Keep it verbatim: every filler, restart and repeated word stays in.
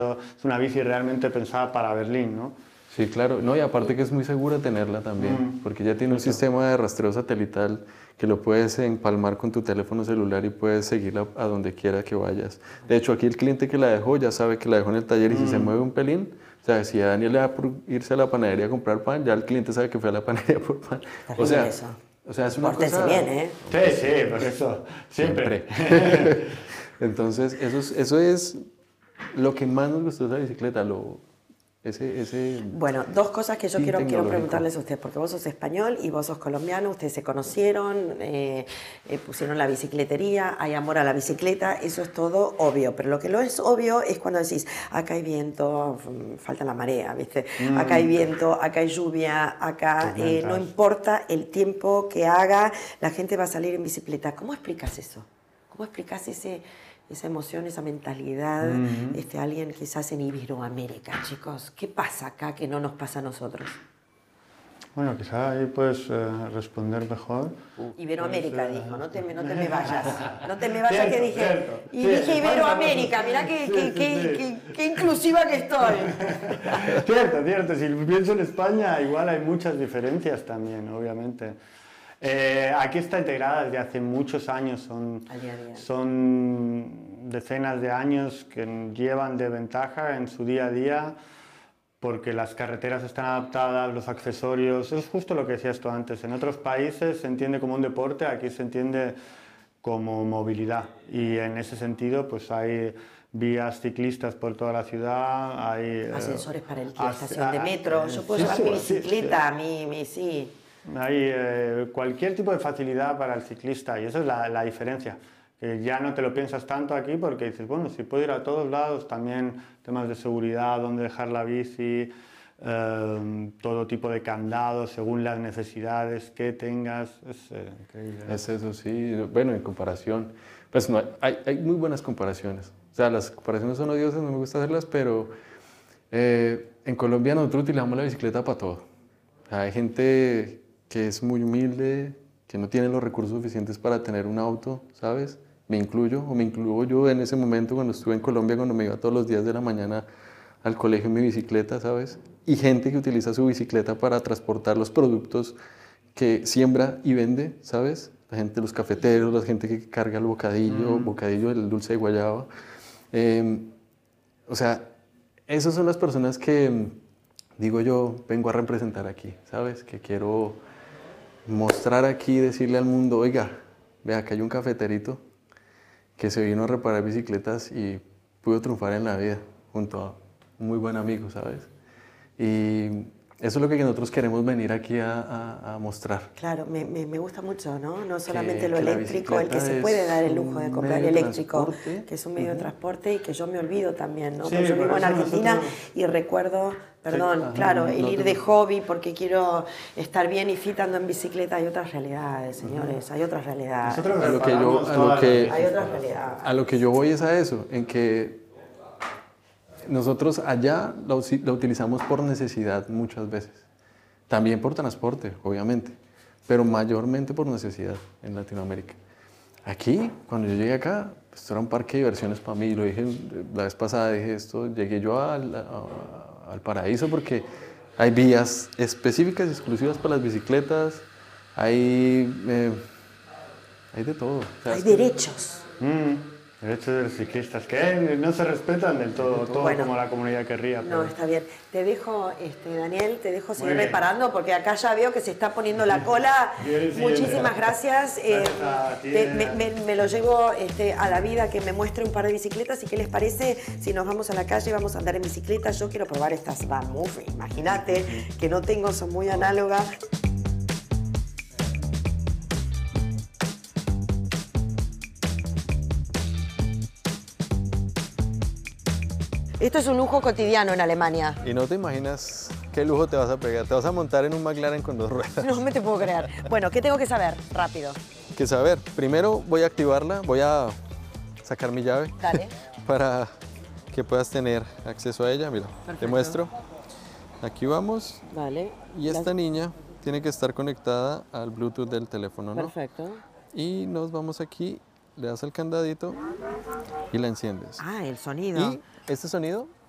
Es una bici realmente pensada para Berlín, ¿no? Sí, claro. No, y aparte que es muy segura tenerla también, mm. porque ya tiene un sistema de rastreo satelital que lo puedes empalmar con tu teléfono celular y puedes seguirla a donde quiera que vayas. De hecho, aquí el cliente que la dejó ya sabe que la dejó en el taller y mm. si se mueve un pelín, o sea, si a Daniel le da por irse a la panadería a comprar pan, ya el cliente sabe que fue a la panadería por pan. Terrible o sea, eso. O sea, es una Pórtense cosa... bien, ¿eh? Sí, sí, por eso, siempre. siempre. Entonces, eso es, eso es lo que más nos gustó de la bicicleta, lo, ese, ese... Bueno, dos cosas que yo quiero, quiero preguntarles a ustedes, porque vos sos español y vos sos colombiano, ustedes se conocieron, eh, eh, pusieron la bicicletería, hay amor a la bicicleta, eso es todo obvio, pero lo que no es obvio es cuando decís, acá hay viento, falta la marea, ¿viste? Mm. Acá hay viento, acá hay lluvia, acá eh, no importa el tiempo que haga, la gente va a salir en bicicleta. ¿Cómo explicas eso? ¿Cómo explicas ese... esa emoción, esa mentalidad, uh-huh. este, alguien quizás en Iberoamérica, chicos? ¿Qué pasa acá que no nos pasa a nosotros? Bueno, quizás ahí puedes eh, responder mejor. Iberoamérica, pues, dijo, no te, no te me vayas. No te me vayas, cierto, que dije. Cierto, y cierto, dije Iberoamérica, sí, mirá qué, sí, qué, sí, qué, sí. qué, qué inclusiva que estoy. Cierto, cierto. Si pienso en España, igual hay muchas diferencias también, obviamente. Eh, aquí está integrada desde hace muchos años, son, día día. son decenas de años que llevan de ventaja en su día a día porque las carreteras están adaptadas, los accesorios, es justo lo que decías tú antes, en otros países se entiende como un deporte, aquí se entiende como movilidad y en ese sentido pues hay vías ciclistas por toda la ciudad, hay... Ascensores eh, para el la estación de metro, yo puedo sí, llevar sí, mi bicicleta, sí, sí. mi, mi sí... Hay eh, cualquier tipo de facilidad para el ciclista y esa es la, la diferencia, que ya no te lo piensas tanto aquí porque dices, bueno, si puedo ir a todos lados, también temas de seguridad, dónde dejar la bici, eh, todo tipo de candados según las necesidades que tengas, es eh, increíble. Es eso, sí, bueno, en comparación, pues no, hay, hay muy buenas comparaciones, o sea, las comparaciones son odiosas, no me gusta hacerlas, pero eh, en Colombia nosotros utilizamos la bicicleta para todo. Hay gente que es muy humilde, que no tiene los recursos suficientes para tener un auto, ¿sabes? Me incluyo, o me incluyo yo en ese momento cuando estuve en Colombia, cuando me iba todos los días de la mañana al colegio en mi bicicleta, ¿sabes? Y gente que utiliza su bicicleta para transportar los productos que siembra y vende, ¿sabes? La gente, los cafeteros, la gente que carga el bocadillo, mm. bocadillo, el dulce de guayaba. Eh, o sea, esas son las personas que, digo yo, vengo a representar aquí, ¿sabes? Que quiero mostrar aquí, decirle al mundo, oiga, vea que hay un cafeterito que se vino a reparar bicicletas y pudo triunfar en la vida junto a un muy buen amigo, ¿sabes? Y eso es lo que nosotros queremos venir aquí a, a, a mostrar. Claro, me, me, me gusta mucho, ¿no? No solamente que, lo que eléctrico, el que se puede dar el lujo de comprar eléctrico, que es un medio uh-huh. de transporte y que yo me olvido también, ¿no? Sí, porque yo vivo en Argentina nosotros... y recuerdo, perdón, sí, ajá, claro, el no ir te... de hobby porque quiero estar bien y fit ando en bicicleta. Hay otras realidades, señores, uh-huh. hay otras realidades. A lo que yo, a lo que, hay otras realidades. A lo que yo voy es a eso, en que nosotros allá la, la utilizamos por necesidad muchas veces. También por transporte, obviamente, pero mayormente por necesidad en Latinoamérica. Aquí, cuando yo llegué acá, esto era un parque de diversiones para mí. Lo dije la vez pasada, dije esto, llegué yo al, a, al paraíso porque hay vías específicas y exclusivas para las bicicletas, hay, eh, hay de todo. O sea, hay derechos. Mm. Derechos de los ciclistas, que no se respetan del todo, todo bueno, como la comunidad querría. Pero... No, está bien. Te dejo, este, Daniel, te dejo seguir reparando, porque acá ya veo que se está poniendo la cola. Bien, muchísimas bien. gracias. Eh, te, me, me, me lo llevo este, a la vida, que me muestre un par de bicicletas. ¿Y qué les parece si nos vamos a la calle, vamos a andar en bicicleta? Yo quiero probar estas Van Move, imagínate, que no tengo, son muy análogas. Esto es un lujo cotidiano en Alemania. Y no te imaginas qué lujo te vas a pegar. Te vas a montar en un McLaren con dos ruedas. No me te puedo creer. Bueno, ¿qué tengo que saber? Rápido. ¿Qué saber? Primero voy a activarla, voy a sacar mi llave. Dale. Para que puedas tener acceso a ella. Mira, perfecto. Te muestro. Aquí vamos. Vale. Y esta Las... niña tiene que estar conectada al Bluetooth del teléfono, ¿no? Perfecto. Y nos vamos aquí, le das al candadito y la enciendes. Ah, el sonido. Y este sonido